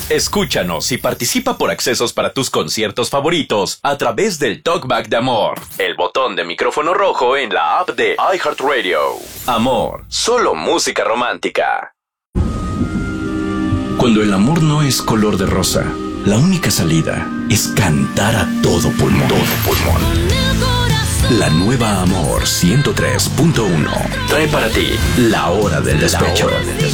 Escúchanos y participa por accesos para tus conciertos favoritos a través del Talkback de Amor, el botón de micrófono rojo en la app de iHeartRadio. Amor, solo música romántica. Cuando el amor no es color de rosa, la única salida es cantar a todo pulmón. La nueva Amor 103.1 trae para ti La Hora del Despecho.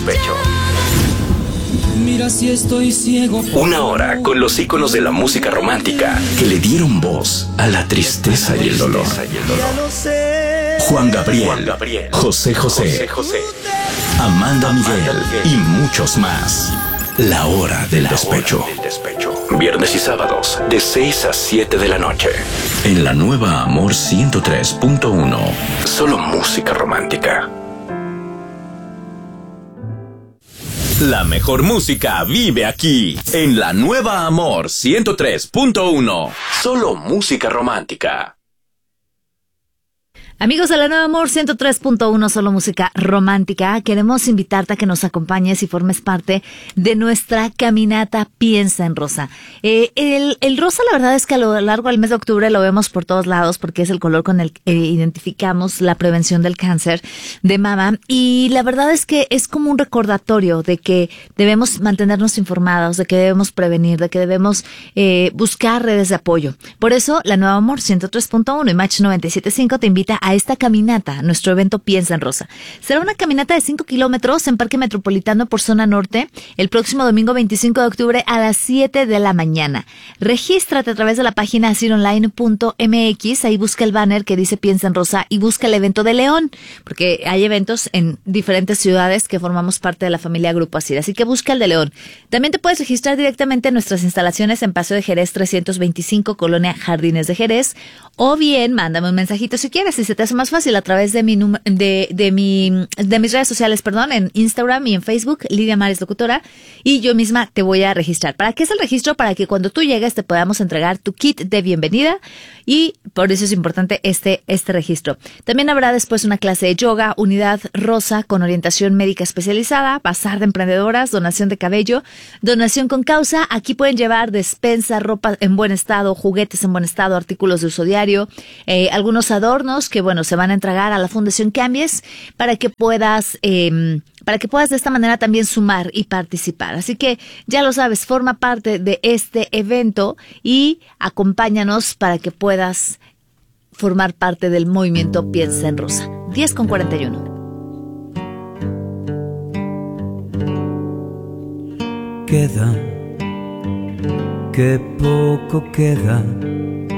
Mira si estoy ciego. Una hora con los íconos de la música romántica que le dieron voz a la tristeza y el dolor. Juan Gabriel, José José, Amanda Miguel y muchos más. La Hora del Despecho. Viernes y sábados de 6 a 7 de la noche. En la nueva Amor 103.1. Solo música romántica. La mejor música vive aquí. En la nueva Amor 103.1. Solo música romántica. Amigos de la Nueva Amor 103.1, solo música romántica, queremos invitarte a que nos acompañes y formes parte de nuestra caminata Piensa en Rosa. El rosa, la verdad es que a lo largo del mes de octubre lo vemos por todos lados porque es el color con el que identificamos la prevención del cáncer de mama, y la verdad es que es como un recordatorio de que debemos mantenernos informados, de que debemos prevenir, de que debemos buscar redes de apoyo. Por eso, la Nueva Amor 103.1 y Match 97.5 te invita a esta caminata, nuestro evento Piensa en Rosa. Será una caminata de 5 kilómetros en Parque Metropolitano por zona norte, el próximo domingo 25 de octubre a las 7 de la mañana. Regístrate a través de la página asironline.mx, ahí busca el banner que dice Piensa en Rosa y busca el evento de León, porque hay eventos en diferentes ciudades que formamos parte de la familia Grupo Asir, así que busca el de León. También te puedes registrar directamente en nuestras instalaciones en Paseo de Jerez 325, Colonia Jardines de Jerez, o bien mándame un mensajito si quieres, si se te hace más fácil, a través de mis redes sociales, en Instagram y en Facebook, Lidia Mares Locutora, y yo misma te voy a registrar. ¿Para qué es el registro? Para que cuando tú llegues te podamos entregar tu kit de bienvenida, y por eso es importante este registro. También habrá después una clase de yoga, unidad rosa con orientación médica especializada, bazar de emprendedoras, donación de cabello, donación con causa. Aquí pueden llevar despensa, ropa en buen estado, juguetes en buen estado, artículos de uso diario, algunos adornos que se van a entregar a la Fundación Cambies para que puedas de esta manera también sumar y participar. Así que ya lo sabes, forma parte de este evento y acompáñanos para que puedas formar parte del movimiento Piensa en Rosa. 10:41. Queda, que poco queda